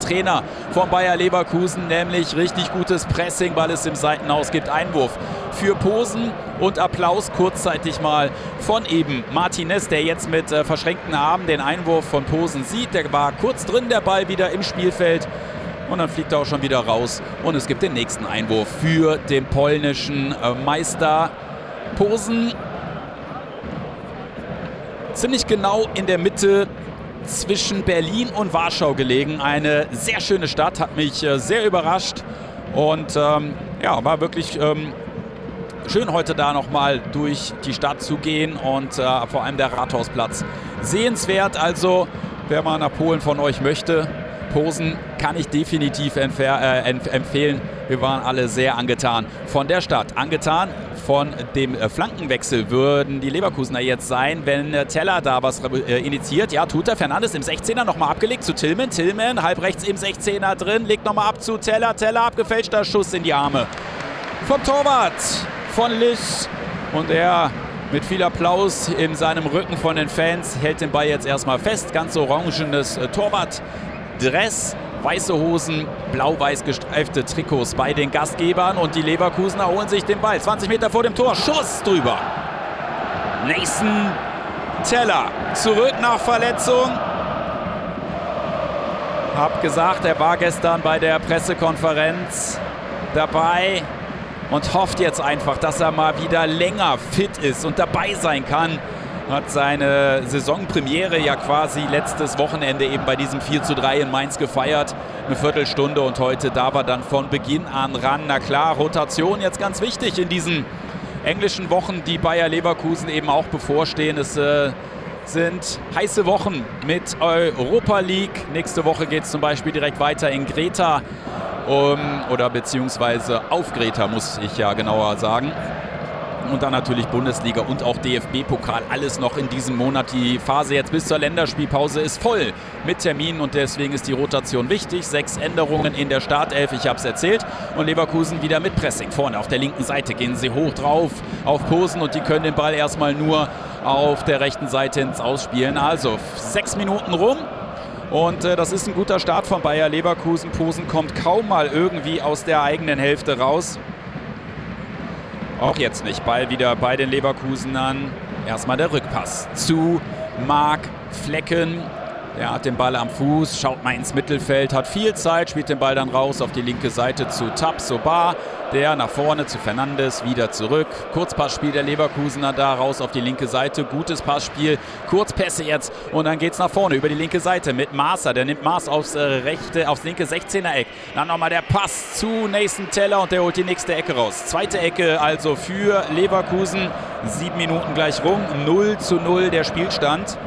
Trainer von Bayer Leverkusen, nämlich richtig gutes Pressing, weil es im Seitenhaus gibt. Einwurf für Posen und Applaus kurzzeitig mal von eben Martinez, der jetzt mit verschränkten Armen den Einwurf von Posen sieht. Der war kurz drin, der Ball wieder im Spielfeld. Und dann fliegt er auch schon wieder raus. Und es gibt den nächsten Einwurf für den polnischen Meister. Posen ziemlich genau in der Mitte zwischen Berlin und Warschau gelegen. Eine sehr schöne Stadt, hat mich sehr überrascht. Und ja, war wirklich schön heute da nochmal durch die Stadt zu gehen. Und vor allem der Rathausplatz sehenswert. Also wer mal nach Polen von euch möchte, Posen kann ich definitiv empfehlen. Wir waren alle sehr angetan von der Stadt. Angetan von dem Flankenwechsel würden die Leverkusener jetzt sein, wenn Teller da was initiiert. Ja, tut er. Fernandes im 16er nochmal abgelegt zu Tillman. Tillman halb rechts im 16er drin, legt nochmal ab zu Teller. Teller abgefälschter Schuss in die Arme vom Torwart von Liss. Und er mit viel Applaus in seinem Rücken von den Fans hält den Ball jetzt erstmal fest. Ganz orangenes Torwart-Dress, weiße Hosen, blau-weiß gestreifte Trikots bei den Gastgebern. Und die Leverkusener holen sich den Ball. 20 Meter vor dem Tor, Schuss drüber. Nathan Teller zurück nach Verletzung. Hab gesagt, er war gestern bei der Pressekonferenz dabei und hofft jetzt einfach, dass er mal wieder länger fit ist und dabei sein kann. Hat seine Saisonpremiere ja quasi letztes Wochenende eben bei diesem 4:3 in Mainz gefeiert. Eine Viertelstunde und heute darf er dann von Beginn an ran. Na klar, Rotation jetzt ganz wichtig in diesen englischen Wochen, die Bayer Leverkusen eben auch bevorstehen. Es sind heiße Wochen mit Europa League. Nächste Woche geht es zum Beispiel direkt weiter in Greta. Oder beziehungsweise auf Greta, muss ich ja genauer sagen. Und dann natürlich Bundesliga und auch DFB-Pokal. Alles noch in diesem Monat. Die Phase jetzt bis zur Länderspielpause ist voll mit Terminen und deswegen ist die Rotation wichtig. 6 Änderungen in der Startelf, ich habe es erzählt. Und Leverkusen wieder mit Pressing. Vorne auf der linken Seite gehen sie hoch drauf auf Posen und die können den Ball erstmal nur auf der rechten Seite ins Ausspielen. Also 6 Minuten rum. Und das ist ein guter Start von Bayer Leverkusen. Posen kommt kaum mal irgendwie aus der eigenen Hälfte raus. Auch jetzt nicht. Ball wieder bei den Leverkusenern. Erstmal der Rückpass zu Marc Flecken. Der hat den Ball am Fuß, schaut mal ins Mittelfeld, hat viel Zeit, spielt den Ball dann raus auf die linke Seite zu Tabsoba. Der nach vorne zu Fernandes, wieder zurück. Kurzpassspiel der Leverkusener da, raus auf die linke Seite. Gutes Passspiel, Kurzpässe jetzt und dann geht's nach vorne über die linke Seite mit Marcer. Der nimmt Maß aufs linke 16er-Eck. Dann nochmal der Pass zu Nathan Teller und der holt die nächste Ecke raus. Zweite Ecke also für Leverkusen. 7 Minuten gleich rum, 0:0 der Spielstand.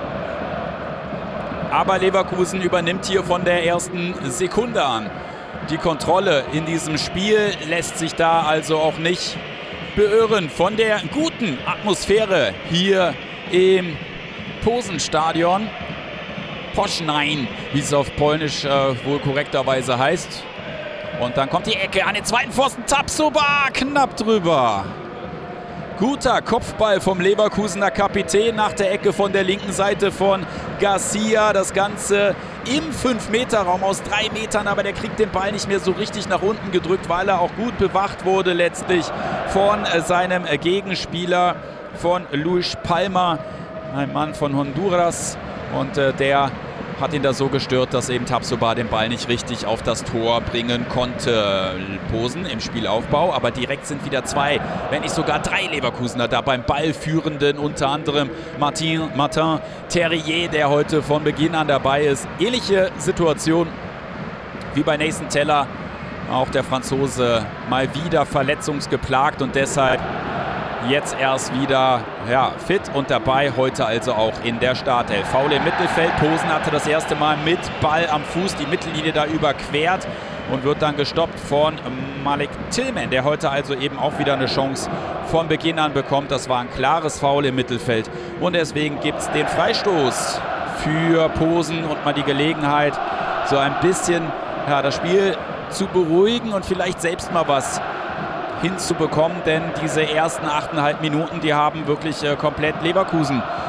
Aber Leverkusen übernimmt hier von der ersten Sekunde an die Kontrolle in diesem Spiel, lässt sich da also auch nicht beirren von der guten Atmosphäre hier im Posenstadion. Poznań, wie es auf Polnisch wohl korrekterweise heißt. Und dann kommt die Ecke an den zweiten Pfosten. Tabsoba knapp drüber. Guter Kopfball vom Leverkusener Kapitän nach der Ecke von der linken Seite von Garcia. Das Ganze im 5-Meter-Raum aus 3 Metern, aber der kriegt den Ball nicht mehr so richtig nach unten gedrückt, weil er auch gut bewacht wurde letztlich von seinem Gegenspieler, von Luis Palma, ein Mann von Honduras. Und der hat ihn da so gestört, dass eben Tabsoba den Ball nicht richtig auf das Tor bringen konnte. Posen im Spielaufbau, aber direkt sind wieder 2, wenn nicht sogar 3 Leverkusener da beim Ballführenden, unter anderem Martin Terrier, der heute von Beginn an dabei ist. Ähnliche Situation wie bei Nathan Teller, auch der Franzose mal wieder verletzungsgeplagt und deshalb jetzt erst wieder fit und dabei, heute also auch in der Startelf. Foul im Mittelfeld, Posen hatte das erste Mal mit Ball am Fuß die Mittellinie da überquert und wird dann gestoppt von Malik Tillman, der heute also eben auch wieder eine Chance von Beginn an bekommt. Das war ein klares Foul im Mittelfeld und deswegen gibt es den Freistoß für Posen und mal die Gelegenheit, so ein bisschen das Spiel zu beruhigen und vielleicht selbst mal was hinzubekommen, denn diese ersten 8,5 Minuten, die haben wirklich komplett Leverkusen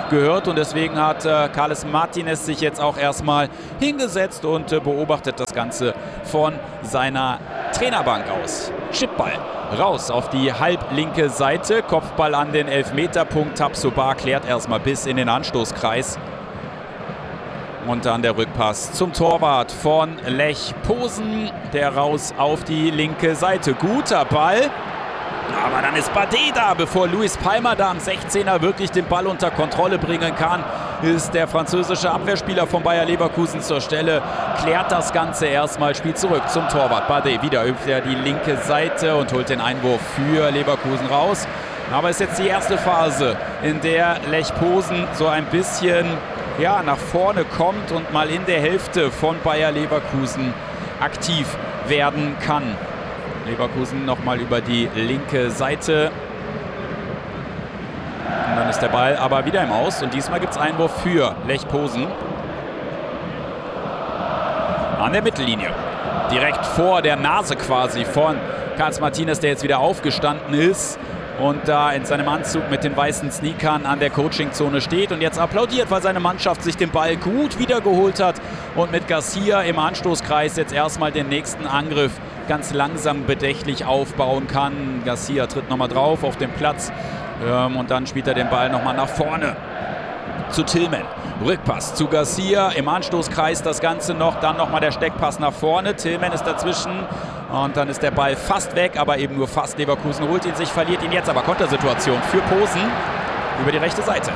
gehört. Und deswegen hat Carles Martinez sich jetzt auch erstmal hingesetzt und beobachtet das Ganze von seiner Trainerbank aus. Chipball raus auf die halblinke Seite. Kopfball an den Elfmeterpunkt. Tapsoba klärt erstmal bis in den Anstoßkreis. Und dann der Rückpass zum Torwart von Lech Posen. Der raus auf die linke Seite. Guter Ball. Aber dann ist Bardet da, bevor Luis Palma da am 16er wirklich den Ball unter Kontrolle bringen kann. Ist der französische Abwehrspieler von Bayer Leverkusen zur Stelle. Klärt das Ganze erstmal, spielt zurück zum Torwart. Bardet wieder hüpft er die linke Seite und holt den Einwurf für Leverkusen raus. Aber es ist jetzt die erste Phase, in der Lech Posen so ein bisschen nach vorne kommt und mal in der Hälfte von Bayer Leverkusen aktiv werden kann. Leverkusen nochmal über die linke Seite. Und dann ist der Ball aber wieder im Aus. Und diesmal gibt es Einwurf für Lech Posen. An der Mittellinie. Direkt vor der Nase quasi von Carles Martinez, der jetzt wieder aufgestanden ist. Und da in seinem Anzug mit den weißen Sneakern an der Coachingzone steht und jetzt applaudiert, weil seine Mannschaft sich den Ball gut wiedergeholt hat und mit Garcia im Anstoßkreis jetzt erstmal den nächsten Angriff ganz langsam bedächtlich aufbauen kann. Garcia tritt nochmal drauf auf den Platz und dann spielt er den Ball nochmal nach vorne zu Tillman. Rückpass zu Garcia im Anstoßkreis, das Ganze noch, dann nochmal der Steckpass nach vorne. Tillman ist dazwischen und dann ist der Ball fast weg, aber eben nur fast. Leverkusen holt ihn sich, verliert ihn jetzt, aber Kontersituation für Posen über die rechte Seite.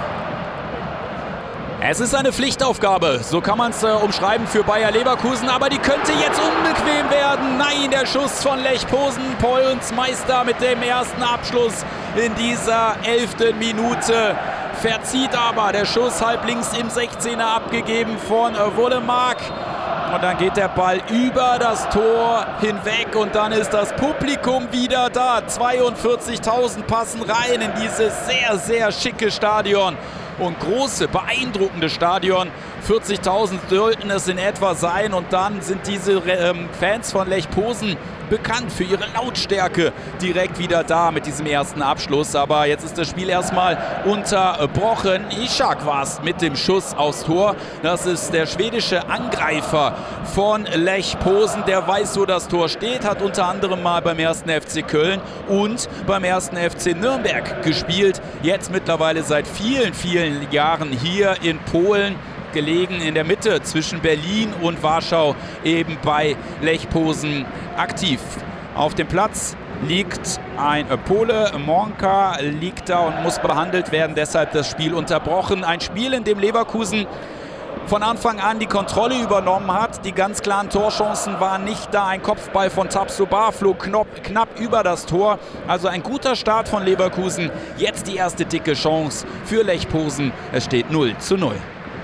Es ist eine Pflichtaufgabe, so kann man es umschreiben für Bayer Leverkusen, aber die könnte jetzt unbequem werden. Nein, der Schuss von Lech Posen, Polens Meister mit dem ersten Abschluss in dieser 11. Minute. Verzieht aber, der Schuss halb links im 16er abgegeben von Wålemark. Und dann geht der Ball über das Tor hinweg und dann ist das Publikum wieder da. 42.000 passen rein in dieses sehr, sehr schicke Stadion. Und große, beeindruckende Stadion. 40.000 sollten es in etwa sein. Und dann sind diese Fans von Lech Posen bekannt für ihre Lautstärke direkt wieder da mit diesem ersten Abschluss. Aber jetzt ist das Spiel erstmal unterbrochen. Ishak war es mit dem Schuss aufs Tor. Das ist der schwedische Angreifer von Lech Posen. Der weiß, wo das Tor steht, hat unter anderem mal beim 1. FC Köln und beim 1. FC Nürnberg gespielt. Jetzt mittlerweile seit vielen, vielen Jahren hier in Polen. Gelegen in der Mitte zwischen Berlin und Warschau, eben bei Lech Posen aktiv. Auf dem Platz liegt ein Pole, Monka liegt da und muss behandelt werden, deshalb das Spiel unterbrochen. Ein Spiel, in dem Leverkusen von Anfang an die Kontrolle übernommen hat. Die ganz klaren Torchancen waren nicht da. Ein Kopfball von Tapsoba flog knapp über das Tor. Also ein guter Start von Leverkusen. Jetzt die erste dicke Chance für Lech Posen. Es steht 0:0.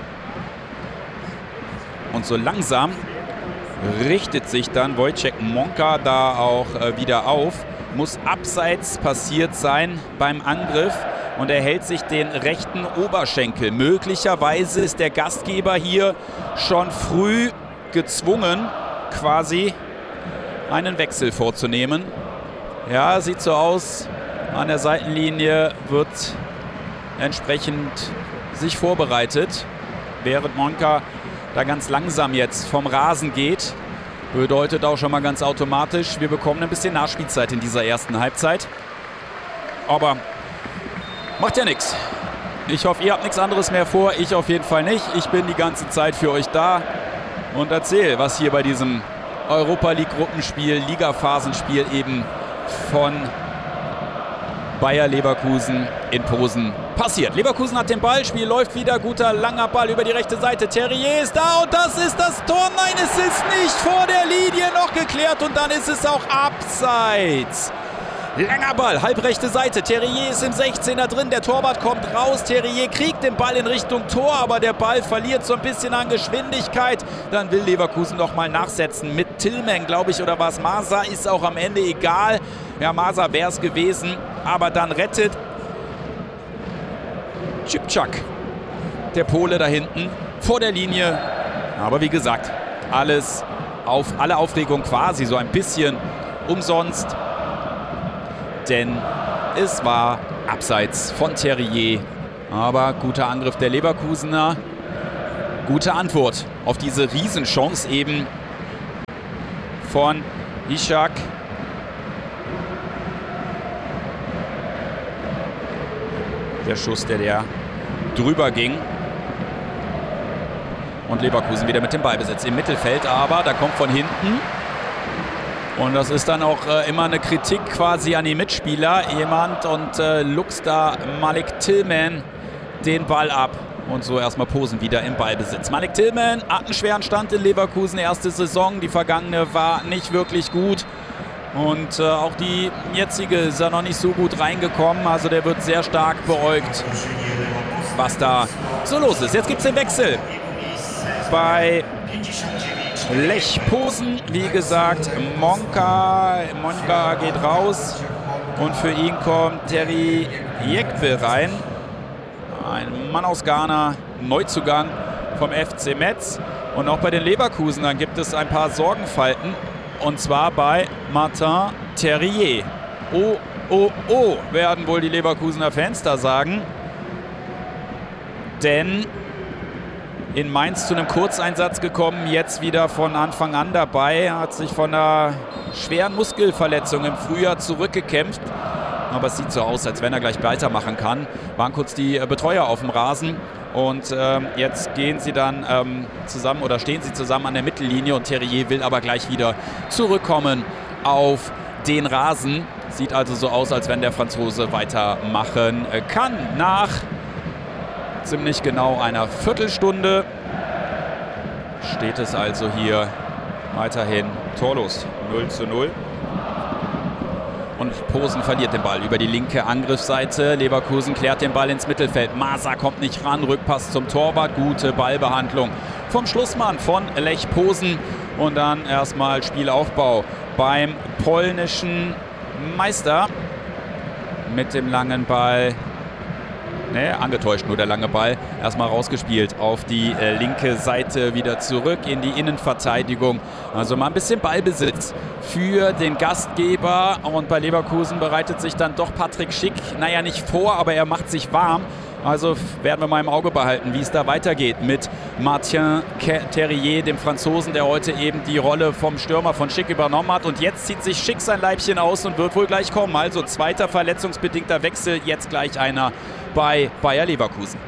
Und so langsam richtet sich dann Wojciech Monka da auch wieder auf. Muss abseits passiert sein beim Angriff und er hält sich den rechten Oberschenkel. Möglicherweise ist der Gastgeber hier schon früh gezwungen, quasi einen Wechsel vorzunehmen. Ja, sieht so aus. An der Seitenlinie wird entsprechend sich vorbereitet, während Monka da ganz langsam jetzt vom Rasen geht. Bedeutet auch schon mal ganz automatisch, wir bekommen ein bisschen Nachspielzeit in dieser ersten Halbzeit. Aber macht ja nichts. Ich hoffe, ihr habt nichts anderes mehr vor. Ich auf jeden Fall nicht. Ich bin die ganze Zeit für euch da und erzähle, was hier bei diesem Europa League Gruppenspiel, Liga-Phasenspiel eben von Bayer Leverkusen in Posen passiert. Leverkusen hat den Ball, Spiel läuft wieder, guter langer Ball über die rechte Seite. Terrier ist da und das ist das Tor. Nein, es ist nicht vor der Linie noch geklärt und dann ist es auch abseits. Langer Ball, halbrechte Seite. Terrier ist im 16er drin. Der Torwart kommt raus. Terrier kriegt den Ball in Richtung Tor, aber der Ball verliert so ein bisschen an Geschwindigkeit. Dann will Leverkusen noch mal nachsetzen mit Tillman, glaube ich, oder was. Masa ist auch am Ende egal. Ja, Masa wäre es gewesen, aber dann rettet Chipchak, der Pole da hinten, vor der Linie. Aber wie gesagt, alle Aufregung quasi so ein bisschen umsonst. Denn es war abseits von Terrier Aber guter Angriff der Leverkusener. Gute Antwort auf diese Riesenchance eben von Ishak. Der Schuss, der drüber ging. Und Leverkusen wieder mit dem Ballbesitz im Mittelfeld. Aber da kommt von hinten. Und das ist dann auch immer eine Kritik quasi an die Mitspieler. Jemand und luchst da Malik Tillman den Ball ab. Und so erstmal Posen wieder im Ballbesitz. Malik Tillman hat einen schweren Stand in Leverkusen. Erste Saison, die vergangene war nicht wirklich gut. Und auch die jetzige ist ja noch nicht so gut reingekommen. Also der wird sehr stark beäugt, was da so los ist. Jetzt gibt es den Wechsel bei Lech Posen. Wie gesagt, Monka geht raus. Und für ihn kommt Terry Yekpe rein. Ein Mann aus Ghana, Neuzugang vom FC Metz. Und auch bei den Leverkusenern gibt es ein paar Sorgenfalten. Und zwar bei Martin Terrier. Oh, oh, oh, werden wohl die Leverkusener Fans da sagen. Denn in Mainz zu einem Kurzeinsatz gekommen, jetzt wieder von Anfang an dabei. Hat sich von einer schweren Muskelverletzung im Frühjahr zurückgekämpft. Aber es sieht so aus, als wenn er gleich weitermachen kann. Waren kurz die Betreuer auf dem Rasen. Und jetzt gehen sie dann zusammen oder stehen sie zusammen an der Mittellinie. Und Terrier will aber gleich wieder zurückkommen auf den Rasen. Sieht also so aus, als wenn der Franzose weitermachen kann. Nach ziemlich genau einer Viertelstunde steht es also hier weiterhin torlos 0:0. Und Posen verliert den Ball über die linke Angriffsseite. Leverkusen klärt den Ball ins Mittelfeld. Masa kommt nicht ran. Rückpass zum Torwart. Gute Ballbehandlung vom Schlussmann von Lech Posen. Und dann erstmal Spielaufbau beim polnischen Meister. Mit dem langen Ball. Ne, angetäuscht nur der lange Ball. Erstmal rausgespielt auf die linke Seite, wieder zurück in die Innenverteidigung. Also mal ein bisschen Ballbesitz für den Gastgeber. Und bei Leverkusen bereitet sich dann doch Patrick Schick, naja, nicht vor, aber er macht sich warm. Also werden wir mal im Auge behalten, wie es da weitergeht mit Martin Terrier, dem Franzosen, der heute eben die Rolle vom Stürmer von Schick übernommen hat. Und jetzt zieht sich Schick sein Leibchen aus und wird wohl gleich kommen. Also zweiter verletzungsbedingter Wechsel, jetzt gleich einer bei Bayer Leverkusen.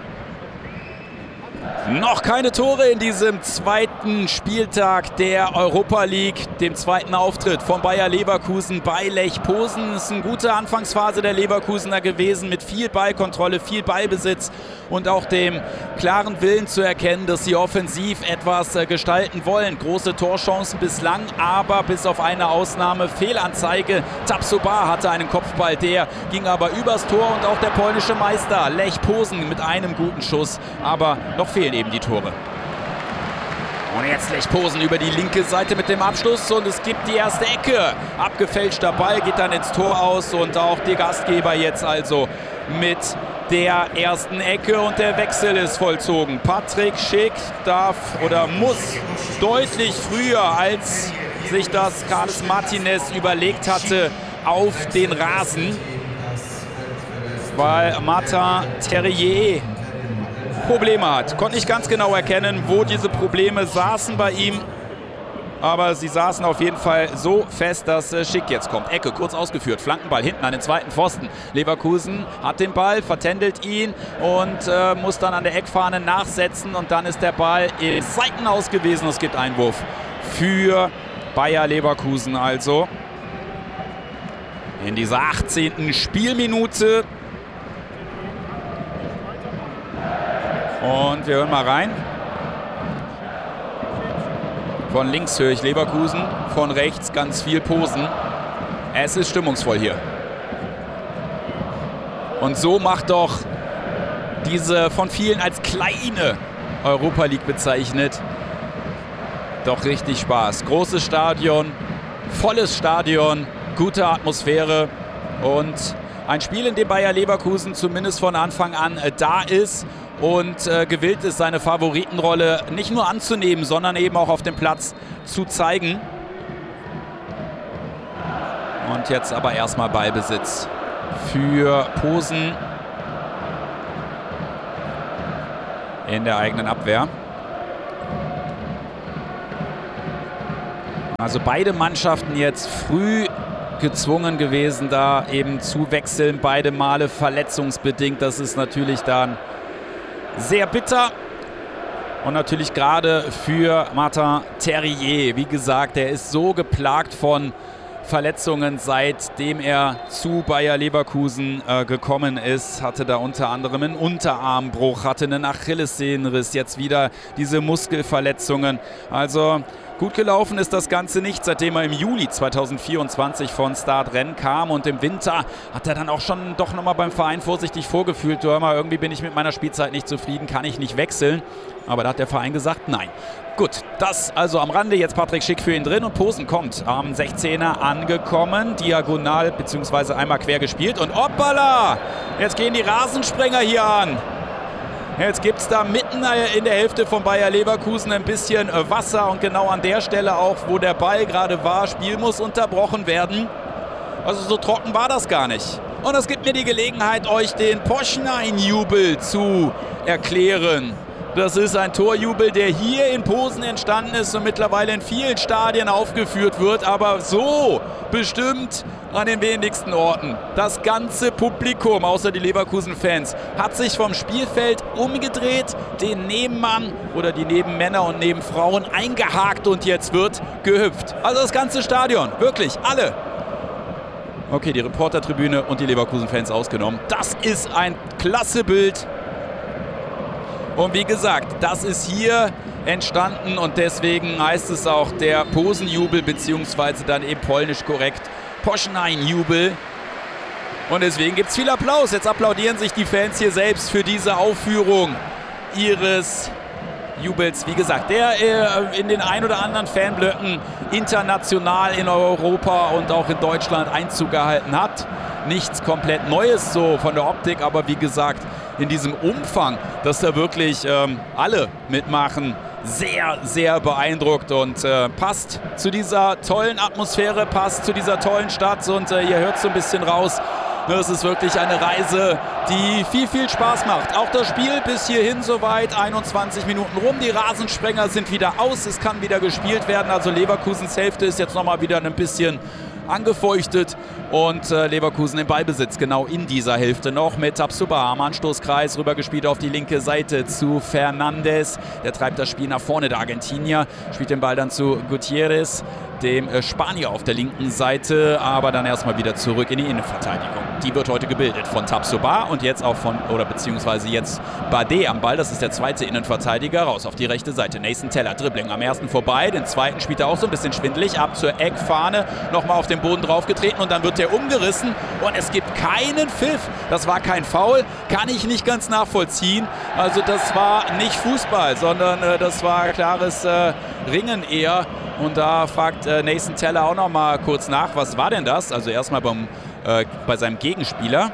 Noch keine Tore in diesem zweiten Spieltag der Europa League, dem zweiten Auftritt von Bayer Leverkusen bei Lech Posen. Es ist eine gute Anfangsphase der Leverkusener gewesen mit viel Ballkontrolle, viel Ballbesitz und auch dem klaren Willen zu erkennen, dass sie offensiv etwas gestalten wollen. Große Torchancen bislang, aber bis auf eine Ausnahme Fehlanzeige. Tapsoba hatte einen Kopfball, der ging aber übers Tor und auch der polnische Meister Lech Posen mit einem guten Schuss, aber noch fehlen eben die Tore. Und jetzt Lech Posen über die linke Seite mit dem Abschluss und es gibt die erste Ecke. Abgefälschter Ball geht dann ins Tor aus und auch die Gastgeber jetzt also mit der ersten Ecke und der Wechsel ist vollzogen. Patrick Schick darf oder muss deutlich früher, als sich das Carles Martinez überlegt hatte, auf den Rasen, weil Martin Terrier Probleme hat. Konnte nicht ganz genau erkennen, wo diese Probleme saßen bei ihm. Aber sie saßen auf jeden Fall so fest, dass Schick jetzt kommt. Ecke, kurz ausgeführt. Flankenball hinten an den zweiten Pfosten. Leverkusen hat den Ball, vertändelt ihn und muss dann an der Eckfahne nachsetzen. Und dann ist der Ball im Seitenaus gewesen. Es gibt Einwurf für Bayer Leverkusen also. In dieser 18. Spielminute. Und wir hören mal rein. Von links höre ich Leverkusen, von rechts ganz viel Posen. Es ist stimmungsvoll hier. Und so macht doch diese von vielen als kleine Europa League bezeichnet doch richtig Spaß. Großes Stadion, volles Stadion, gute Atmosphäre und ein Spiel, in dem Bayer Leverkusen zumindest von Anfang an da ist und gewillt ist, seine Favoritenrolle nicht nur anzunehmen, sondern eben auch auf dem Platz zu zeigen. Und jetzt aber erstmal Ballbesitz für Posen. in der eigenen Abwehr. Also beide Mannschaften jetzt früh gezwungen gewesen, da eben zu wechseln. Beide Male verletzungsbedingt. Das ist natürlich dann sehr bitter. Und natürlich gerade für Martin Terrier. Wie gesagt, er ist so geplagt von Verletzungen, seitdem er zu Bayer Leverkusen gekommen ist. Hatte da unter anderem einen Unterarmbruch, hatte einen Achillessehnenriss, jetzt wieder diese Muskelverletzungen. Also gut gelaufen ist das Ganze nicht, seitdem er im Juli 2024 von Stade Rennes kam, und im Winter hat er dann auch schon doch nochmal beim Verein vorsichtig vorgefühlt, du hör mal, irgendwie bin ich mit meiner Spielzeit nicht zufrieden, kann ich nicht wechseln. Aber da hat der Verein gesagt, nein. Gut, das also am Rande, jetzt Patrick Schick für ihn drin und Posen kommt am 16er angekommen, diagonal bzw. einmal quer gespielt und hoppala, jetzt gehen die Rasensprenger hier an. Jetzt gibt es da mitten in der Hälfte von Bayer Leverkusen ein bisschen Wasser und genau an der Stelle auch, wo der Ball gerade war, Spiel muss unterbrochen werden. Also so trocken war das gar nicht. Und es gibt mir die Gelegenheit, euch den Poschnein-Jubel zu erklären. Das ist ein Torjubel, der hier in Posen entstanden ist und mittlerweile in vielen Stadien aufgeführt wird, aber so bestimmt an den wenigsten Orten. Das ganze Publikum, außer die Leverkusen-Fans, hat sich vom Spielfeld umgedreht, den Nebenmann oder die Nebenmänner und Nebenfrauen eingehakt und jetzt wird gehüpft. Also das ganze Stadion, wirklich, alle. Okay, die Reportertribüne und die Leverkusen-Fans ausgenommen. Das ist ein klasse Bild. Und wie gesagt, das ist hier entstanden und deswegen heißt es auch der Posenjubel, beziehungsweise dann eben polnisch korrekt Poschnein-Jubel. Und deswegen gibt es viel Applaus. Jetzt applaudieren sich die Fans hier selbst für diese Aufführung ihres Jubels. Wie gesagt, der in den ein oder anderen Fanblöcken international in Europa und auch in Deutschland Einzug gehalten hat. Nichts komplett Neues so von der Optik, aber wie gesagt, in diesem Umfang, dass da wirklich alle mitmachen, sehr, sehr beeindruckt und passt zu dieser tollen Atmosphäre, passt zu dieser tollen Stadt und ihr hört so ein bisschen raus. Es ist wirklich eine Reise, die viel, viel Spaß macht. Auch das Spiel bis hierhin soweit, 21 Minuten rum. Die Rasensprenger sind wieder aus, es kann wieder gespielt werden. Also Leverkusens Hälfte ist jetzt nochmal wieder ein bisschen angefeuchtet und Leverkusen im Ballbesitz genau in dieser Hälfte noch mit Tapsoba am Anstoßkreis rübergespielt auf die linke Seite zu Fernandes. Der treibt das Spiel nach vorne, der Argentinier spielt den Ball dann zu Gutierrez, dem Spanier auf der linken Seite, aber dann erstmal wieder zurück in die Innenverteidigung. Die wird heute gebildet von Tapsoba und jetzt auch beziehungsweise jetzt Bade am Ball, das ist der zweite Innenverteidiger, raus auf die rechte Seite. Nathan Teller, Dribbling am ersten vorbei, den zweiten spielt er auch so ein bisschen schwindelig, ab zur Eckfahne, nochmal auf den Boden draufgetreten und dann wird der umgerissen und es gibt keinen Pfiff. Das war kein Foul, kann ich nicht ganz nachvollziehen. Also das war nicht Fußball, sondern das war klares Ringen eher. Und da fragt Nathan Teller auch noch mal kurz nach, was war denn das? Also erstmal bei seinem Gegenspieler.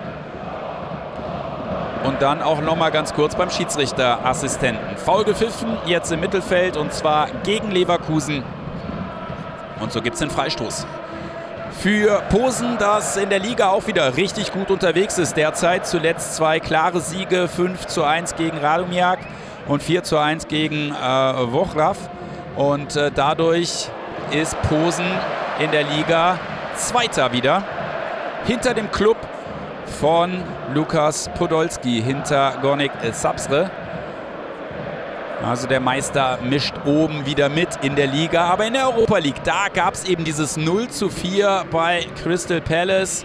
Und dann auch noch mal ganz kurz beim Schiedsrichterassistenten. Foul gepfiffen, jetzt im Mittelfeld und zwar gegen Leverkusen. Und so gibt es den Freistoß. Für Posen, das in der Liga auch wieder richtig gut unterwegs ist derzeit. Zuletzt 2 klare Siege, 5:1 gegen Radomiak und 4:1 gegen Wrocław. Und dadurch ist Posen in der Liga Zweiter wieder. Hinter dem Club von Lukas Podolski, hinter Górnik Zabrze. Also der Meister mischt oben wieder mit in der Liga. Aber in der Europa League, da gab es eben dieses 0:4 bei Crystal Palace.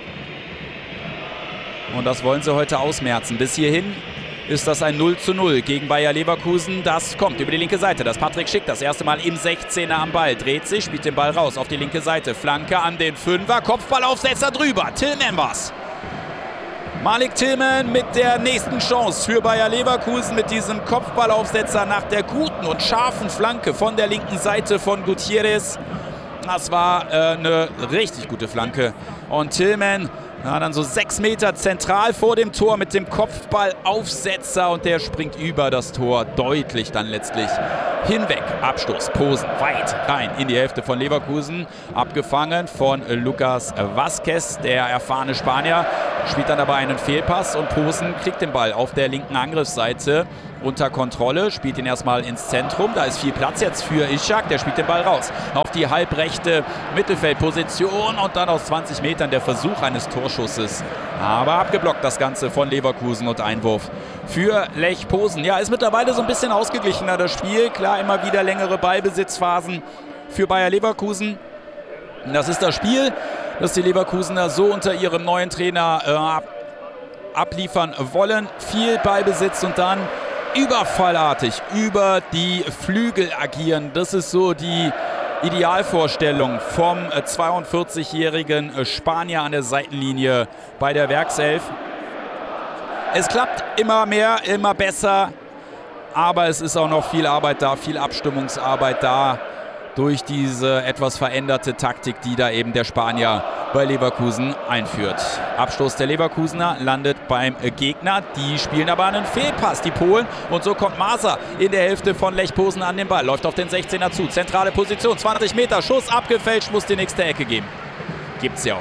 Und das wollen sie heute ausmerzen. Bis hierhin ist das ein 0:0 gegen Bayer Leverkusen. Das kommt über die linke Seite. Das Patrick Schick das erste Mal im 16er am Ball. Dreht sich, spielt den Ball raus auf die linke Seite. Flanke an den Fünfer. Kopfballaufsetzer drüber. Tillman war's. Malik Tillman mit der nächsten Chance für Bayer Leverkusen mit diesem Kopfballaufsetzer nach der guten und scharfen Flanke von der linken Seite von Gutierrez. Das war eine richtig gute Flanke. Und Tillman dann so 6 Meter zentral vor dem Tor mit dem Kopfballaufsetzer und der springt über das Tor deutlich dann letztlich hinweg. Abstoß, Posen, weit rein in die Hälfte von Leverkusen. Abgefangen von Lucas Vázquez, der erfahrene Spanier. spielt dann aber einen Fehlpass und Posen kriegt den Ball auf der linken Angriffsseite unter Kontrolle, spielt ihn erstmal ins Zentrum. Da ist viel Platz jetzt für Ishak, der spielt den Ball raus auf die halbrechte Mittelfeldposition und dann aus 20 Metern der Versuch eines Torschusses. Aber abgeblockt das Ganze von Leverkusen und Einwurf für Lech Posen. Ja, ist mittlerweile so ein bisschen ausgeglichener das Spiel. Klar, immer wieder längere Ballbesitzphasen für Bayer Leverkusen. Das ist das Spiel, das die Leverkusener so unter ihrem neuen Trainer abliefern wollen. Viel Ballbesitz und dann überfallartig über die Flügel agieren. Das ist so die Idealvorstellung vom 42-jährigen Spanier an der Seitenlinie bei der Werkself. Es klappt immer mehr, immer besser, aber es ist auch noch viel Arbeit da, viel Abstimmungsarbeit da durch diese etwas veränderte Taktik, die da eben der Spanier bei Leverkusen einführt. Abstoß der Leverkusener landet beim Gegner. Die spielen aber einen Fehlpass, die Polen. Und so kommt Maser in der Hälfte von Lech Posen an den Ball. Läuft auf den 16er zu. Zentrale Position, 20 Meter. Schuss abgefälscht, muss die nächste Ecke geben. Gibt's ja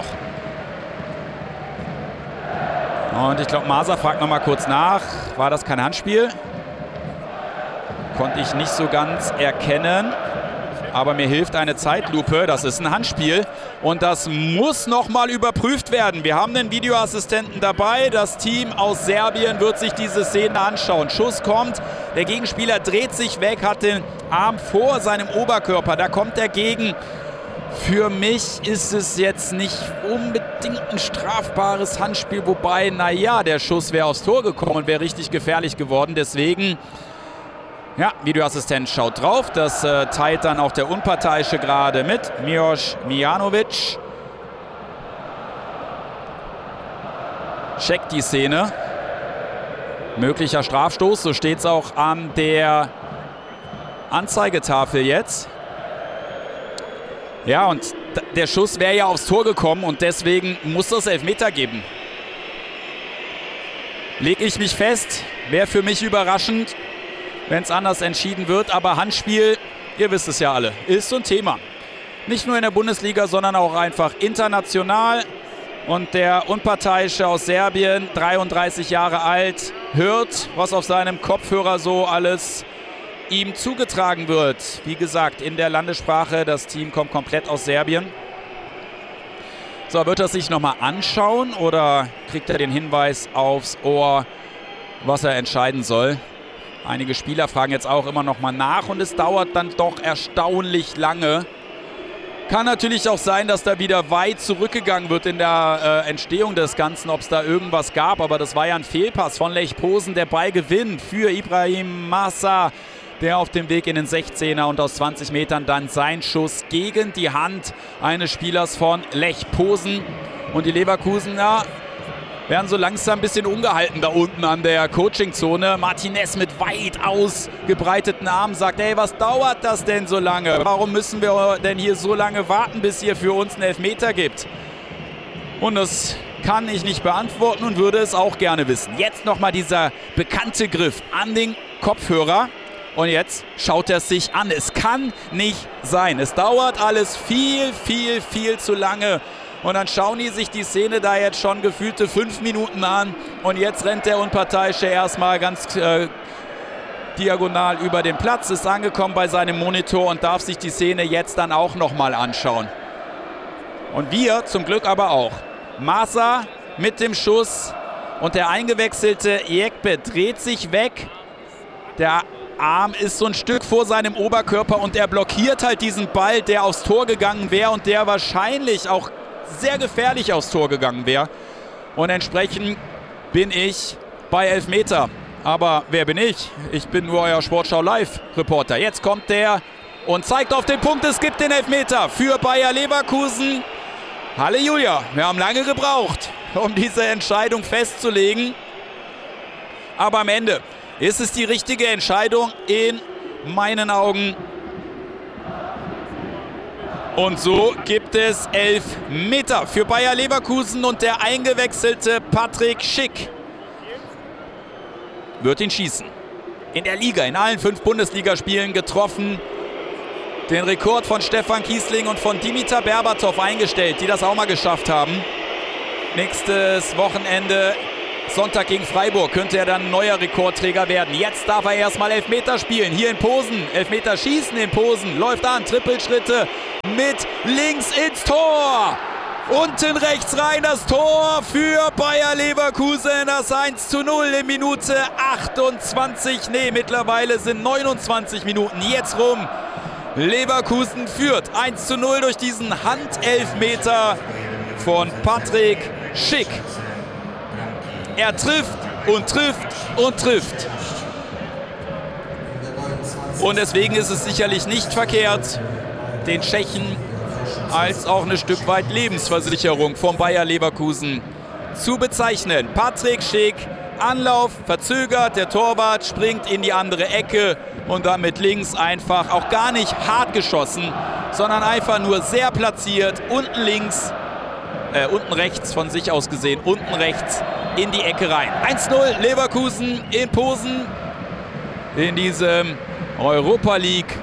auch. Und ich glaube, Maser fragt noch mal kurz nach. War das kein Handspiel? Konnte ich nicht so ganz erkennen. Aber mir hilft eine Zeitlupe, das ist ein Handspiel und das muss nochmal überprüft werden. Wir haben den Videoassistenten dabei, das Team aus Serbien wird sich diese Szene anschauen. Schuss kommt, der Gegenspieler dreht sich weg, hat den Arm vor seinem Oberkörper, da kommt er gegen. Für mich ist es jetzt nicht unbedingt ein strafbares Handspiel, wobei, naja, der Schuss wäre aufs Tor gekommen und wäre richtig gefährlich geworden, deswegen... Ja, Videoassistent schaut drauf, das teilt dann auch der Unparteiische gerade mit, Miloš Mijanović. Checkt die Szene. Möglicher Strafstoß, so steht es auch an der Anzeigetafel jetzt. Ja, und der Schuss wäre ja aufs Tor gekommen und deswegen muss es Elfmeter geben. Lege ich mich fest, wäre für mich überraschend, wenn es anders entschieden wird. Aber Handspiel, ihr wisst es ja alle, ist so ein Thema. Nicht nur in der Bundesliga, sondern auch einfach international. Und der Unparteiische aus Serbien, 33 Jahre alt, hört, was auf seinem Kopfhörer so alles ihm zugetragen wird. Wie gesagt, in der Landessprache, das Team kommt komplett aus Serbien. So, wird er sich nochmal anschauen oder kriegt er den Hinweis aufs Ohr, was er entscheiden soll? Einige Spieler fragen jetzt auch immer noch mal nach und es dauert dann doch erstaunlich lange. Kann natürlich auch sein, dass da wieder weit zurückgegangen wird in der Entstehung des Ganzen, ob es da irgendwas gab. Aber das war ja ein Fehlpass von Lech Posen. Der Ball gewinnt für Ibrahim Maser, der auf dem Weg in den 16er und aus 20 Metern dann sein Schuss gegen die Hand eines Spielers von Lech Posen. Und die Leverkusener werden so langsam ein bisschen ungehalten da unten an der Coachingzone. Martinez mit weit ausgebreiteten Armen sagt, ey, was dauert das denn so lange? Warum müssen wir denn hier so lange warten, bis ihr für uns einen Elfmeter gibt? Und das kann ich nicht beantworten und würde es auch gerne wissen. Jetzt nochmal dieser bekannte Griff an den Kopfhörer. Und jetzt schaut er es sich an. Es kann nicht sein. Es dauert alles viel, viel, viel zu lange. Und dann schauen die sich die Szene da jetzt schon gefühlte 5 Minuten an. Und jetzt rennt der Unparteiische erstmal ganz diagonal über den Platz, ist angekommen bei seinem Monitor und darf sich die Szene jetzt dann auch nochmal anschauen. Und wir zum Glück aber auch. Maser mit dem Schuss und der eingewechselte Yekpe dreht sich weg. Der Arm ist so ein Stück vor seinem Oberkörper und er blockiert halt diesen Ball, der aufs Tor gegangen wäre und der wahrscheinlich auch sehr gefährlich aufs Tor gegangen wäre. Und entsprechend bin ich bei Elfmeter. Aber wer bin ich? Ich bin nur euer Sportschau-Live-Reporter. Jetzt kommt der und zeigt auf den Punkt, es gibt den Elfmeter für Bayer Leverkusen. Halleluja, wir haben lange gebraucht, um diese Entscheidung festzulegen. Aber am Ende ist es die richtige Entscheidung in meinen Augen. Und so gibt es Elfmeter für Bayer Leverkusen und der eingewechselte Patrick Schick wird ihn schießen. In der Liga, in allen 5 Bundesligaspielen getroffen. Den Rekord von Stefan Kiesling und von Dimitar Berbatov eingestellt, die das auch mal geschafft haben. Nächstes Wochenende, Sonntag gegen Freiburg, könnte er dann ein neuer Rekordträger werden. Jetzt darf er erstmal Elfmeter spielen, hier in Posen. Elfmeter schießen in Posen, läuft an, Trippelschritte mit links ins Tor. Unten rechts rein das Tor für Bayer Leverkusen, das 1:0 in Minute 28. Nee, mittlerweile sind 29 Minuten jetzt rum. Leverkusen führt 1:0 durch diesen Handelfmeter von Patrick Schick. Er trifft und trifft und trifft. Und deswegen ist es sicherlich nicht verkehrt, den Tschechen als auch eine Stück weit Lebensversicherung von Bayer Leverkusen zu bezeichnen. Patrick Schick, Anlauf, verzögert, der Torwart springt in die andere Ecke und dann mit links einfach auch gar nicht hart geschossen, sondern einfach nur sehr platziert, unten links, unten rechts von sich aus gesehen, unten rechts in die Ecke rein. 1:0 Leverkusen in Posen in diesem Europa League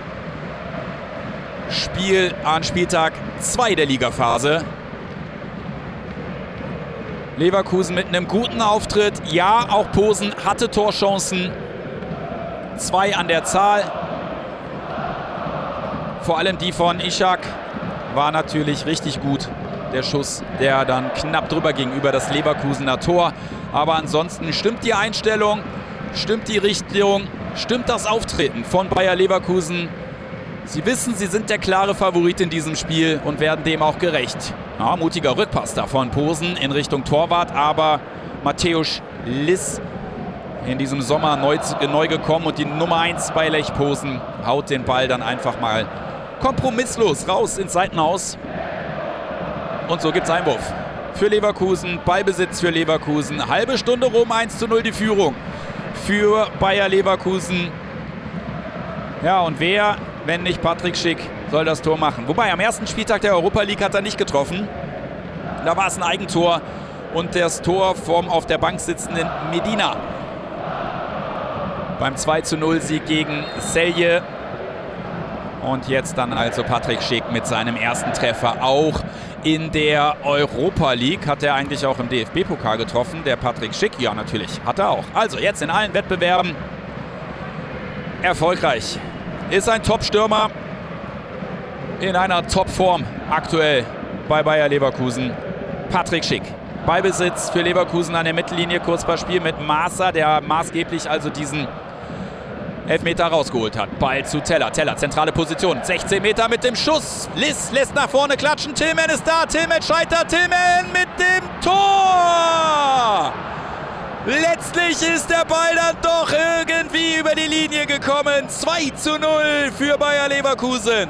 Spiel an Spieltag 2 der Ligaphase. Leverkusen mit einem guten Auftritt. Ja, auch Posen hatte Torchancen. 2 an der Zahl. Vor allem die von Ishak war natürlich richtig gut. Der Schuss, der dann knapp drüber ging über das Leverkusener Tor. Aber ansonsten stimmt die Einstellung, stimmt die Richtung, stimmt das Auftreten von Bayer Leverkusen. Sie wissen, sie sind der klare Favorit in diesem Spiel und werden dem auch gerecht. Ja, mutiger Rückpass da von Posen in Richtung Torwart, aber Matthäus Liss in diesem Sommer neu gekommen und die Nummer 1 bei Lech Posen haut den Ball dann einfach mal kompromisslos raus ins Seitenhaus. Und so gibt es Einwurf für Leverkusen, Ballbesitz für Leverkusen. Halbe Stunde rum, 1:0 die Führung für Bayer Leverkusen. Ja, und wer, wenn nicht Patrick Schick, soll das Tor machen? Wobei, am ersten Spieltag der Europa League hat er nicht getroffen. Da war es ein Eigentor und das Tor vom auf der Bank sitzenden Medina. Beim 2:0-Sieg gegen Celje. Und jetzt dann also Patrick Schick mit seinem ersten Treffer auch in der Europa League. Hat er eigentlich auch im DFB-Pokal getroffen, der Patrick Schick? Ja, natürlich, hat er auch. Also jetzt in allen Wettbewerben erfolgreich. Ist ein Top-Stürmer in einer Top-Form aktuell bei Bayer Leverkusen. Patrick Schick. Ballbesitz für Leverkusen an der Mittellinie, Kurzballspiel mit Maaßer, der maßgeblich also diesen Elfmeter rausgeholt hat. Ball zu Teller. Teller, zentrale Position. 16 Meter mit dem Schuss. Liss lässt nach vorne klatschen. Tillman ist da. Tillman scheitert. Tillman mit dem Tor. Letztlich ist der Ball dann doch irgendwie über die Linie gekommen. 2:0 für Bayer Leverkusen.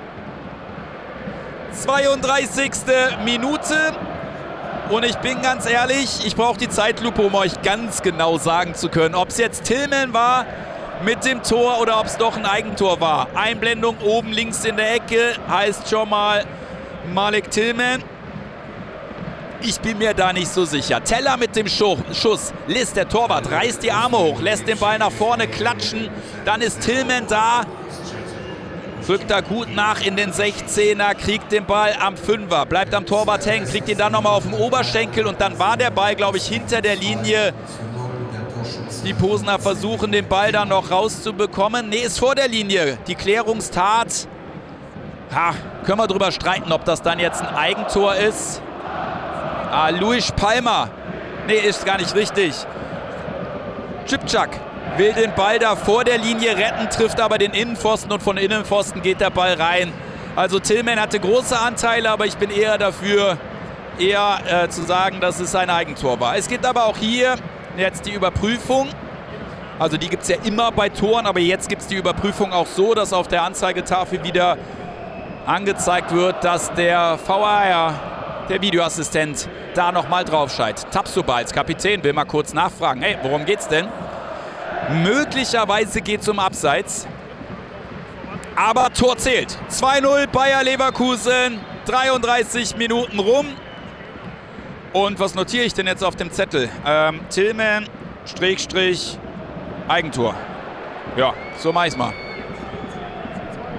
32. Minute. Und ich bin ganz ehrlich, ich brauche die Zeitlupe, um euch ganz genau sagen zu können, ob es jetzt Tillman war mit dem Tor oder ob es doch ein Eigentor war. Einblendung oben links in der Ecke heißt schon mal Malik Tillman. Ich bin mir da nicht so sicher. Teller mit dem Schuss. Liss, der Torwart, reißt die Arme hoch, lässt den Ball nach vorne klatschen. Dann ist Tillman da. Rückt da gut nach in den 16er, kriegt den Ball am 5er, bleibt am Torwart hängen, kriegt ihn dann nochmal auf dem Oberschenkel und dann war der Ball, glaube ich, hinter der Linie. Die Posener versuchen, den Ball dann noch rauszubekommen. Nee, ist vor der Linie. Die Klärungstat. Können wir drüber streiten, ob das dann jetzt ein Eigentor ist. Luis Palma. Nee, ist gar nicht richtig. Cipczak will den Ball da vor der Linie retten, trifft aber den Innenpfosten und von Innenpfosten geht der Ball rein. Also Tillman hatte große Anteile, aber ich bin eher dafür, zu sagen, dass es ein Eigentor war. Es gibt aber auch hier jetzt die Überprüfung. Also die gibt es ja immer bei Toren, aber jetzt gibt es die Überprüfung auch so, dass auf der Anzeigetafel wieder angezeigt wird, dass der VAR, der Videoassistent, da nochmal draufschaut. Tapsoba als Kapitän will mal kurz nachfragen. Hey, worum geht's denn? Möglicherweise geht es um Abseits. Aber Tor zählt. 2:0 Bayer Leverkusen. 33 Minuten rum. Und was notiere ich denn jetzt auf dem Zettel? Tillman, Eigentor. Ja, so mache ich es mal.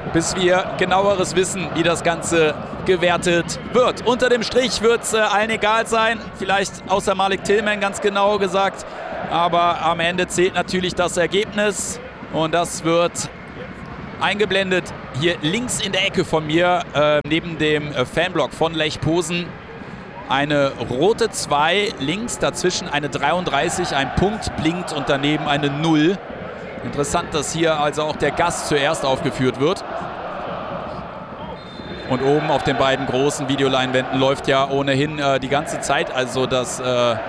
bis wir genaueres wissen, wie das Ganze gewertet wird. Unter dem Strich wird es allen egal sein, vielleicht außer Malik Tillman ganz genau gesagt. Aber am Ende zählt natürlich das Ergebnis und das wird eingeblendet hier links in der Ecke von mir, neben dem Fanblock von Lech Posen. Eine rote 2, links dazwischen eine 33, ein Punkt blinkt und daneben eine 0. Interessant, dass hier also auch der Gast zuerst aufgeführt wird. Und oben auf den beiden großen Videoleinwänden läuft ja ohnehin die ganze Zeit also das